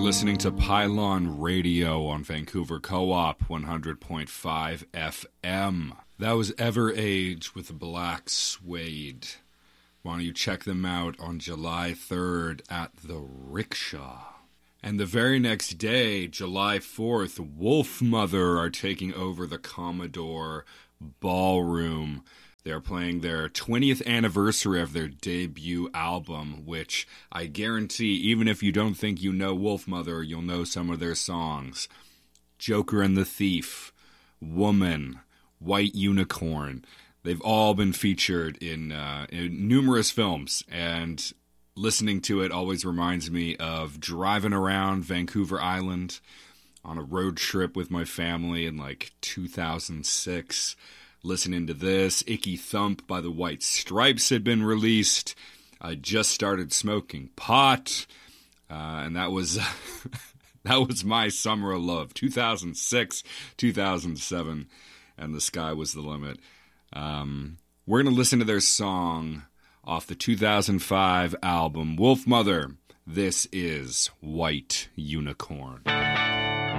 listening to Pylon Radio on Vancouver Co-op 100.5 FM. That was Ever Age with Black Suede. Why don't you check them out on July 3rd at the Rickshaw. And the very next day, July 4th, Wolfmother are taking over the Commodore Ballroom. They're playing their 20th anniversary of their debut album, which I guarantee, even if you don't think you know Wolfmother, you'll know some of their songs. Joker and the Thief, Woman, White Unicorn. They've all been featured in numerous films, and listening to it always reminds me of driving around Vancouver Island on a road trip with my family in like 2006. Listening to this. Icky Thump by the White Stripes had been released. I just started smoking pot, and that was that was my summer of love. 2006, 2007, and the sky was the limit. We're going to listen to their song off the 2005 album, Wolfmother. This is White Unicorn.